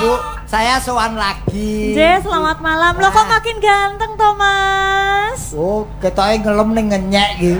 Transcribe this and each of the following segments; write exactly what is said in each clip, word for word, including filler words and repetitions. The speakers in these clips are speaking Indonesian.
Bu, saya sowan lagi. J, selamat malam. Loh kok makin ganteng Thomas? Oh, ketoke ngelem ning ngenyek iki.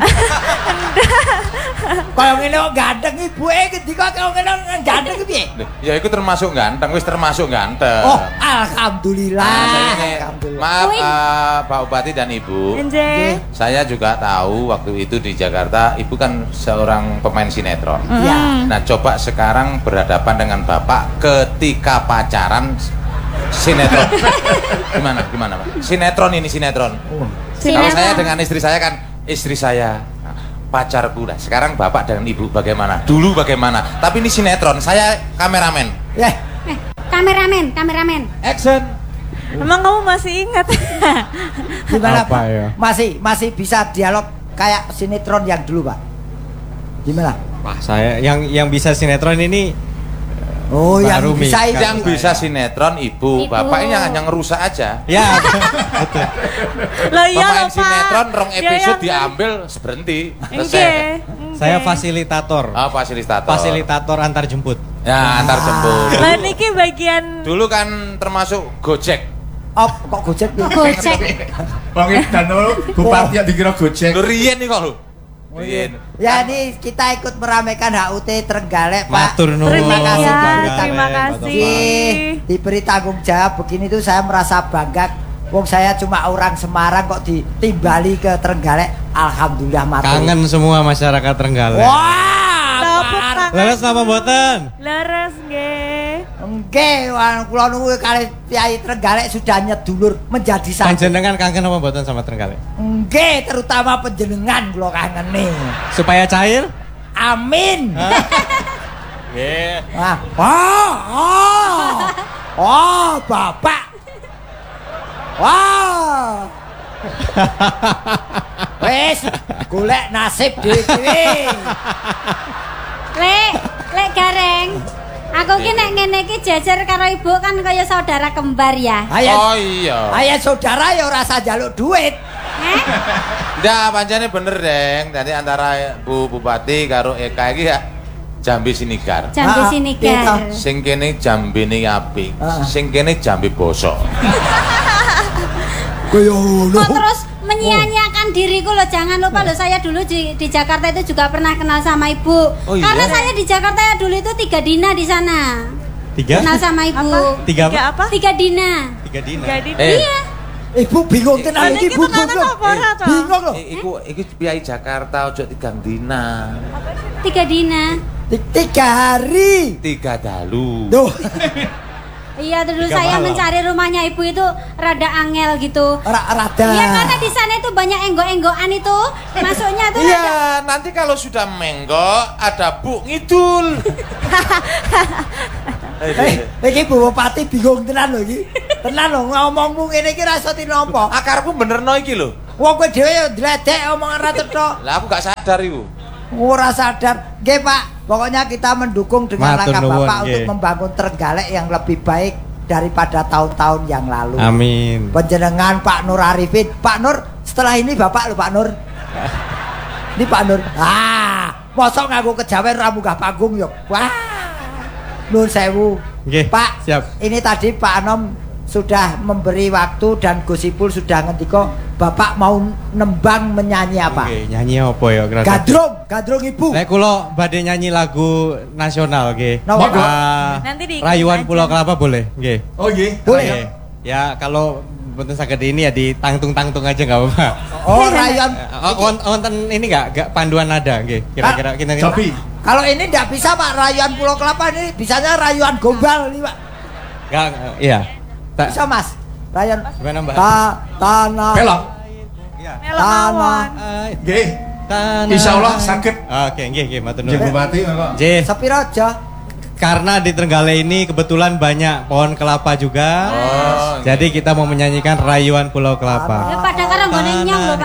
Kalau ngene kok ganteng Ibu e ketika kalau ngene ganteng ki piye? Ya iku termasuk ganteng, wis termasuk ganteng. Oh, alhamdulillah. Nah, ini, Alhamdulillah. maaf uh, Pak Bupati dan Ibu. J. Saya juga tahu waktu itu di Jakarta Ibu kan seorang pemain sinetron. Iya. Nah, coba sekarang berhadapan dengan Bapak ketika pacaran sinetron. Gimana? Gimana, Pak? Sinetron ini sinetron. Oh. Kalau saya dengan istri saya kan istri saya pacarku. Nah, sekarang Bapak dengan Ibu bagaimana? Dulu bagaimana? Tapi ini sinetron, saya kameramen. Ya. Eh, kameramen, kameramen. Action. Emang kamu masih ingat? Gimana Apa Pak? ya? Masih masih bisa dialog kayak sinetron yang dulu Pak? Gimana? Wah, saya yang yang bisa sinetron ini Oh, yang Baru bisa Mika. itu. Yang bisa sinetron Ibu, Ibu. Bapak ini yang ngerusak aja. ya betul. Loh iya Pemain loh Pak. sinetron rong Dia episode yang- diambil berhenti. Enggak, Selesai. enggak. Saya fasilitator. Oh, fasilitator. Fasilitator antar jemput. Ya, antar jemput. Lah niki bagian Dulu kan termasuk Gojek. Oh, kok Gojek ya? Gojek. Wong edan bupati yang dikira Gojek. Lu riyen nih kok lu. Riyen. Ya ini kita ikut meramaikan H U T Trenggalek Pak. Matur nuwun. Terima kasih Ya, banget. terima Pak kasih. Ih, diberi tanggung jawab begini tuh saya merasa bangga. Wong saya cuma orang Semarang kok ditimbali ke Trenggalek. Alhamdulillah matur. Kangen semua masyarakat Trenggalek. Wah, Tepuk Pak. tangan. Leres napa mboten? Leres nggih. Nggih, wan kula nuwun kali Kyai Trenggalek sudah nyedulur menjadi satu. Panjenengan kangen apa mboten sama Trenggalek? Nggih, terutama panjenengan kula kangeni. Supaya cair? Amin. Nggih. Wah, oh, oh, oh, Bapak. Wah. Wes, golek nasib dhewe-dhewe. Lek, lek gareng. Aku ki nek ngene iki jejer karo ibu kan kaya saudara kembar ya. Ayo, Oh iya. ayo saudara ya ora usah njaluk duit. Eh? Ndak, pancene bener, Deng. Jadi antara Bu Bupati karo Eka iki ya Jambi Sinigar. Jambi Ah, sini iya, kan. Sing kene jambine apik, Ah. sing kene jambe bosok. Kaya Kok terus menyia-nyiakan diriku loh, jangan lupa loh saya dulu di, di Jakarta itu juga pernah kenal sama ibu. Oh, iya? Karena saya di Jakarta ya dulu itu tiga Dina di sana. Tiga? Kenal sama ibu. Apa? Tiga Tiga apa? apa? Tiga Dina. Tiga Dina. Jadi Eh. Iya. Ibu bingung tenan iki, Niki Bu. tenanan bingung. apa ora to? Bingung loh. I- Iku iku piyai Jakarta ojo tigang dina. Tiga Dina. Ti- Tiga hari. Tiga dalu. Duh, Iya dulu Tiga saya malam. mencari rumahnya ibu itu rada angel gitu. ra- rada. Iya karena di sana itu banyak enggok-enggokan itu. Masuknya tuh rada. Iya, nanti kalau sudah menggok ada Bu Ngidul. Eh, iki Bu Bupati bingung tenan lho iki. Tenan lho ngomongmu ngene iki rasa tinapa. Akarku benerno iki lho. Wong kowe dhewe ya ndledek omongan ra cetha. Lah aku gak sadar iku. Ora sadar. Nggih, Pak. Pokoknya kita mendukung dengan Matur langkah nuwun, Bapak nggih. untuk membangun Trenggalek yang lebih baik daripada tahun-tahun yang lalu. Amin. Panjenengan Pak Nur Arifin. Pak Nur, setelah ini Bapak lho Pak Nur. Ini Pak Nur. Ah, mosok nganggo kejawen ra munggah panggung yo. Wah. Nun sewu. Nggih, Pak, siap. ini tadi Pak Anom sudah memberi waktu dan Gus Ipul sudah ngendika Bapak mau nembang menyanyi apa? Oke, nyanyi apa ya kira-kira? Gadrung, gadrung Ibu. Lek kula badhe nyanyi lagu nasional nggih. Napa, Bu? Ah, Nanti diikutin Rayuan aja. Pulau Kelapa boleh? Nggih. Oh nggih. Boleh. Oke. Ya kalau mboten saged ini ya ditangtung-tangtung aja enggak apa-apa. Oh, Rayon. Eh, won- Wonten ini enggak enggak panduan nada nggih. Kira-kira kira-kira. Tapi Kalau ini tidak bisa Pak, rayuan Pulau Kelapa ini bisanya rayuan gombal nih Pak. Enggak, iya. Ta- Bisa Mas. Rayuan Gimana, Mbak? ta tanah. pelok. Iya. Melo Tanah. mawon. Ah, Nggih. tanah. Insyaallah saged. Oke, nggih nggih matur Nggih nuwun. Bupati kok. Nggih. Sepiro aja. Karena di Trenggalek ini kebetulan banyak pohon kelapa juga. Oh, Jadi kita mau menyanyikan Rayuan Pulau Kelapa. Ya pada karo nggone nyong lho.